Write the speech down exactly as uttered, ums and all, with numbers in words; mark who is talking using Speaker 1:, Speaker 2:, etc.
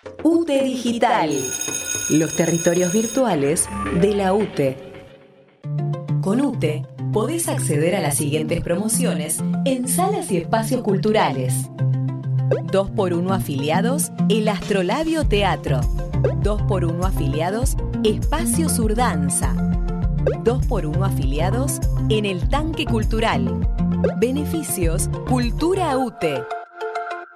Speaker 1: U T E Digital, los territorios virtuales de la U T E. Con U T E podés acceder a las siguientes promociones en salas y espacios culturales. dos por uno afiliados, el Astrolabio Teatro. dos por uno afiliados, Espacio Surdanza. dos por uno afiliados en el Tanque Cultural. Beneficios Cultura U T E.